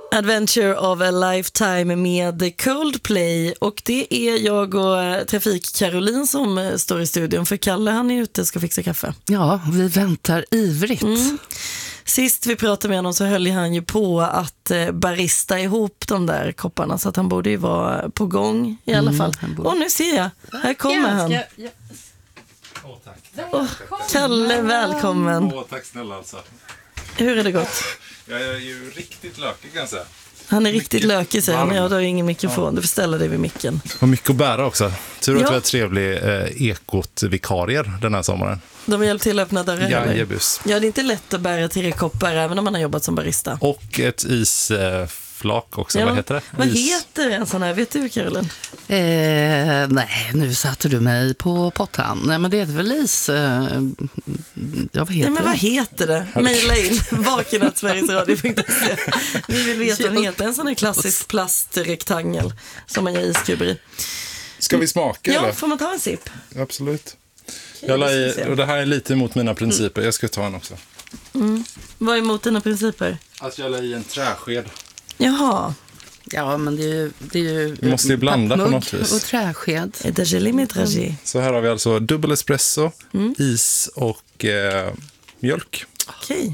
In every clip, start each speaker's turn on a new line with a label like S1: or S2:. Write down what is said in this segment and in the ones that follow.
S1: Adventure of a Lifetime med Coldplay, och det är jag och Trafik-Caroline som står i studion, för Kalle han är ute och ska fixa kaffe.
S2: Ja, vi väntar ivrigt.
S1: Sist vi pratade med honom så höll han ju på att barista ihop de där kopparna, så att han borde ju vara på gång i alla fall. Och nu ser jag, här kommer han.
S3: Tack.
S1: Kalle, välkommen.
S3: Tack snälla alltså.
S1: Hur är det gått?
S3: Jag är ju riktigt lökig kan jag säga.
S1: Han är riktigt lökig, säger han. Jag har ingen mikrofon,
S3: Ja.
S1: du får ställa dig vid micken.
S3: Och mycket att bära också. Tur att
S1: Ja.
S3: vi har trevlig ekot-vikarier den här sommaren.
S1: De har hjälpt till att öppna dörrar.
S3: Jajebus.
S1: Ja, det är inte lätt att bära 3 koppar även om man har jobbat som barista.
S3: Och ett isflak också,
S1: Ja.
S3: vad heter det?
S1: Vad heter en sån här, vet du, Caroline?
S2: Nej, nu satte du mig på pottan. Nej, men det är väl is... ja, vad heter
S1: Nej, men vad heter det? Mejla in vaken@sverigesradio.se. Vi vill veta vad den heter. En sån här klassisk plastrektangel som man gör iskuber i.
S3: Ska vi smaka
S1: Ja,
S3: eller?
S1: får man ta en sipp?
S3: Absolut.
S1: Okej,
S3: Jag la
S1: då ska vi
S3: i,
S1: se.
S3: och det här är lite emot mina principer. Jag ska ta en också.
S1: Vad är emot dina principer?
S3: Att jag la i en träsked.
S1: Jaha.
S2: Ja, men det är ju
S3: Vi måste ju blanda på
S2: pappmugg
S3: något vis.
S2: och träsked.
S1: Är det gelé med dragé?
S3: Så här har vi alltså dubbel espresso, is och mjölk.
S1: Okej.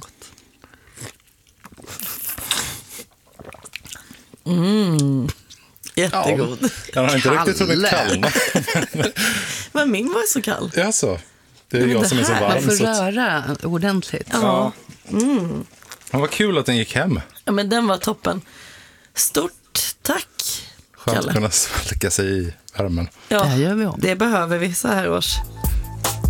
S1: Jättegod.
S3: Den har inte riktigt hunnit
S2: Kalle.
S3: kallna.
S1: Men min var så kall.
S3: Alltså, det är
S1: men
S3: jag
S1: det
S3: som är så
S1: här-
S2: Man
S3: varm.
S2: får
S3: Så att,
S2: röra ordentligt.
S1: Ja.
S3: men vad kul att den gick hem.
S1: Ja, men den var toppen. Stort tack,
S3: Skönt
S1: Kalle.
S3: att kunna svalka sig i värmen.
S2: Det
S1: Ja,
S2: här gör vi om.
S1: det behöver vi så här års.